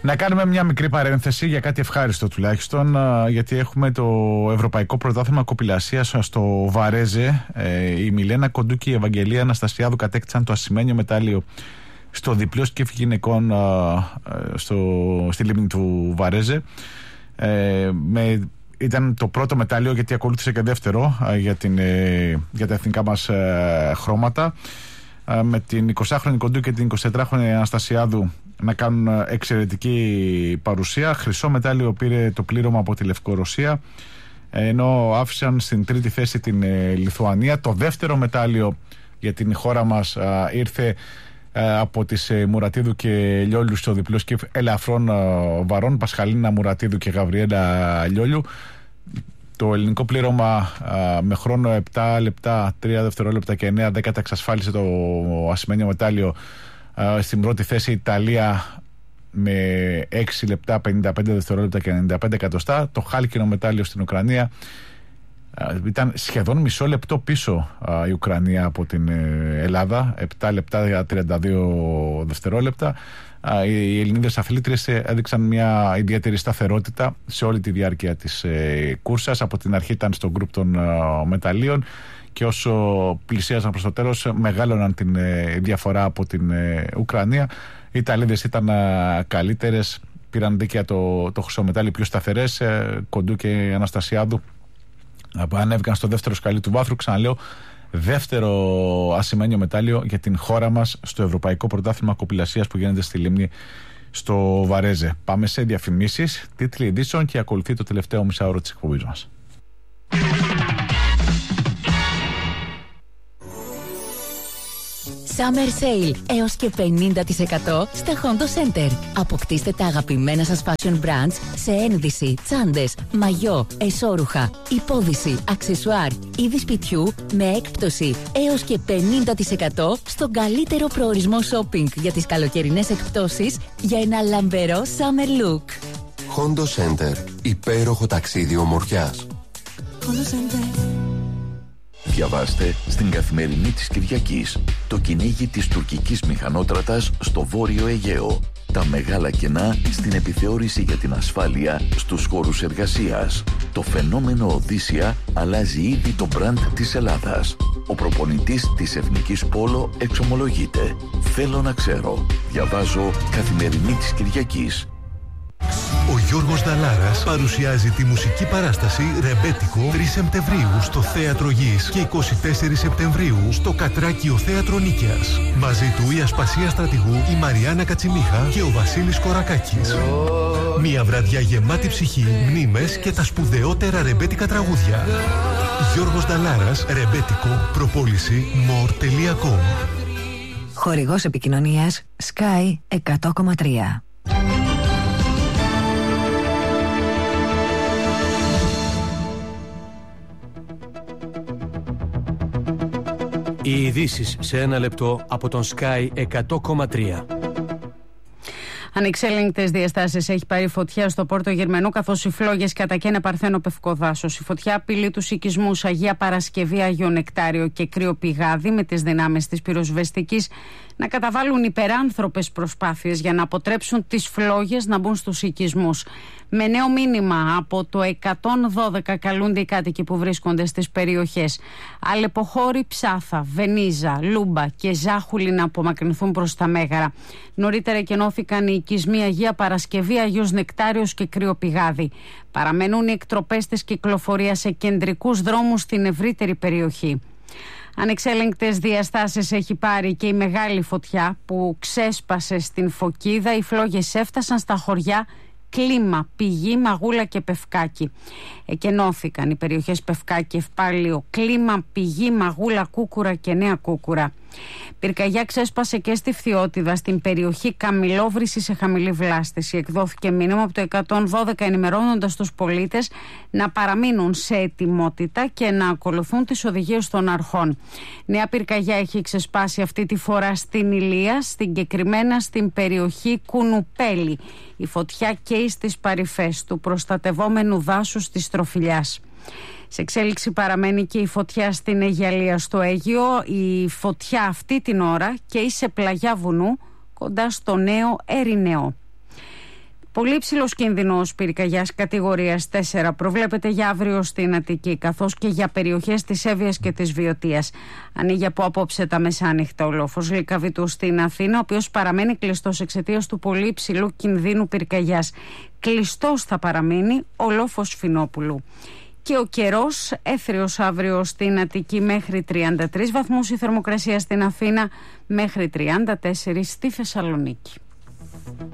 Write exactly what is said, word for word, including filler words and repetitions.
Να κάνουμε μια μικρή παρένθεση για κάτι ευχάριστο τουλάχιστον, γιατί έχουμε το Ευρωπαϊκό Πρωτάθλημα Κοπηλασίας στο Βαρέζε. Η Μιλένα Κοντού και η Ευαγγελία Αναστασιάδου κατέκτησαν το ασημένιο μετάλλιο στο διπλό σκύφ γυναικών στο, στη λίμνη του Βαρέζε. Με, ήταν το πρώτο μετάλλιο, γιατί ακολούθησε και δεύτερο για, την, για τα εθνικά μας χρώματα, με την εικοσάχρονη Κοντού και την εικοσιτετράχρονη Αναστασιάδου να κάνουν εξαιρετική παρουσία. Χρυσό μετάλλιο πήρε το πλήρωμα από τη Λευκορωσία, ενώ άφησαν στην τρίτη θέση την Λιθουανία. Το δεύτερο μετάλλιο για την χώρα μας ήρθε από τις Μουρατίδου και Λιόλιου στο διπλό σκύφ ελαφρών βαρών, Πασχαλίνα Μουρατίδου και Γαβριέλα Λιόλιου. Το ελληνικό πλήρωμα α, με χρόνο επτά λεπτά, τρία δευτερόλεπτα και εννέα δέκατα εξασφάλισε το ασημένιο μετάλλιο. Α, στην πρώτη θέση η Ιταλία με έξι λεπτά, πενήντα πέντε δευτερόλεπτα και ενενήντα πέντε εκατοστά. Το χάλκινο μετάλλιο στην Ουκρανία α, ήταν σχεδόν μισό λεπτό πίσω α, η Ουκρανία από την ε, Ελλάδα, επτά λεπτά τριάντα δύο δευτερόλεπτα. Οι Ελληνίδες αθλήτριες έδειξαν μια ιδιαίτερη σταθερότητα σε όλη τη διάρκεια της ε, κούρσας. Από την αρχή ήταν στο γκρουπ των ε, μεταλλίων και όσο πλησίαζαν προς το τέλος μεγάλωναν την ε, διαφορά από την ε, Ουκρανία. Οι Ιταλίδες ήταν ε, καλύτερες, πήραν δίκαια το, το χρυσό μετάλλιο, πιο σταθερές. ε, Κοντού και Αναστασιάδου ε, ανέβηκαν στο δεύτερο σκαλί του βάθρου. Ξαναλέω, δεύτερο ασημένιο μετάλλιο για την χώρα μας στο Ευρωπαϊκό Πρωτάθλημα Κοπηλασίας που γίνεται στη λίμνη στο Βαρέζε. Πάμε σε διαφημίσεις, τίτλοι ειδήσεων και ακολουθεί το τελευταίο μισάωρο της εκπομπής μας. Summer Sale έως και πενήντα τοις εκατό στα Hondo Center. Αποκτήστε τα αγαπημένα σας fashion brands σε ένδυση, τσάντες, μαγιό, εσώρουχα, υπόδυση, αξεσουάρ, είδη σπιτιού με έκπτωση έως και πενήντα τοις εκατό στον καλύτερο προορισμό shopping για τις καλοκαιρινές εκπτώσεις για ένα λαμπερό summer look. Hondo Center. Υπέροχο ταξίδι ομορφιάς. Hondo Center. Διαβάστε στην Καθημερινή της Κυριακής το κυνήγι της τουρκικής μηχανότρατας στο Βόρειο Αιγαίο. Τα μεγάλα κενά στην επιθεώρηση για την ασφάλεια στους χώρους εργασίας. Το φαινόμενο Οδύσσια αλλάζει ήδη το μπραντ της Ελλάδας. Ο προπονητής της Εθνικής Πόλο εξομολογείται. Θέλω να ξέρω. Διαβάζω Καθημερινή της Κυριακής. Ο Γιώργος Δαλάρας παρουσιάζει τη μουσική παράσταση Ρεμπέτικο τρεις Σεπτεμβρίου στο Θέατρο Γης και εικοστή τέταρτη Σεπτεμβρίου στο Κατράκιο Θέατρο Νίκαιας. Μαζί του η Ασπασία Στρατηγού, η Μαριάννα Κατσιμίχα και ο Βασίλης Κορακάκης. Μια βραδιά γεμάτη ψυχή, μνήμες και τα σπουδαιότερα ρεμπέτικα τραγούδια. Γιώργος Δαλάρας, Ρεμπέτικο, προπόληση more τελεία com. Χορηγός επικοινωνίας Sky εκατό κόμμα τρία. Οι ειδήσεις σε ένα λεπτό από τον Sky εκατό κόμμα τρία. Ανεξέλεγκτες διαστάσεις έχει πάρει φωτιά στο Πόρτο Γερμανού, καθώς οι φλόγες κατακαίνε Παρθένο Πευκοδάσος. Η φωτιά απειλεί τους οικισμούς Αγία Παρασκευή, Άγιο Νεκτάριο και Κρύο Πηγάδι, με τις δυνάμεις της πυροσβεστικής να καταβάλουν υπεράνθρωπες προσπάθειες για να αποτρέψουν τις φλόγες να μπουν στους οικισμούς. Με νέο μήνυμα από το εκατόν δώδεκα καλούνται οι κάτοικοι που βρίσκονται στις περιοχές Αλεποχώρη, Ψάθα, Βενίζα, Λούμπα και Ζάχουλη να απομακρυνθούν προς τα Μέγαρα. Νωρίτερα εκενώθηκαν οι οικισμοί Αγία Παρασκευή, Αγίος Νεκτάριος και Κρύο Πηγάδι. Παραμένουν οι εκτροπές της κυκλοφορίας σε κεντρικούς δρόμους στην ευρύτερη περιοχή. Ανεξέλεγκτες διαστάσεις έχει πάρει και η μεγάλη φωτιά που ξέσπασε στην Φωκίδα. Οι φλόγες έφτασαν στα χωριά Κλίμα, Πηγή, Μαγούλα και Πευκάκη. Εκενώθηκαν οι περιοχές Πευκάκη, Ευπάλιο, Κλίμα, Πηγή, Μαγούλα, Κούκουρα και Νέα Κούκουρα. Πυρκαγιά ξέσπασε και στη Φθιώτιδα, στην περιοχή Καμιλόβρηση σε χαμηλή βλάστηση. Εκδόθηκε μήνυμα από το εκατόν δώδεκα ενημερώνοντας τους πολίτες να παραμείνουν σε ετοιμότητα και να ακολουθούν τις οδηγίες των αρχών. Νέα πυρκαγιά έχει ξεσπάσει αυτή τη φορά στην Ηλία, συγκεκριμένα στην περιοχή Κουνουπέλη. Η φωτιά καίει στις παρυφές του προστατευόμενου δάσους της Τροφιλιάς. Σε εξέλιξη παραμένει και η φωτιά στην Αιγιαλία στο Αίγυο. Η φωτιά αυτή την ώρα καίει σε πλαγιά βουνού κοντά στο Νέο Ερηναίο. Πολύ υψηλός κίνδυνος πυρκαγιάς κατηγορίας τέσσερα προβλέπεται για αύριο στην Αττική, καθώς και για περιοχές της Εύβοιας και της Βιωτίας. Ανοίγει από απόψε τα μεσάνυχτα ο λόφος Λυκαβήτου στην Αθήνα, ο οποίος παραμένει κλειστός εξαιτίας του πολύ υψηλού κινδύνου πυρκαγιάς. Κλειστός θα παραμείνει ο λόφος Φινόπουλου. Και ο καιρός, έθριος αύριο στην Αττική μέχρι τριάντα τρεις βαθμούς, η θερμοκρασία στην Αθήνα μέχρι τριάντα τέσσερα στη Θεσσαλονίκη.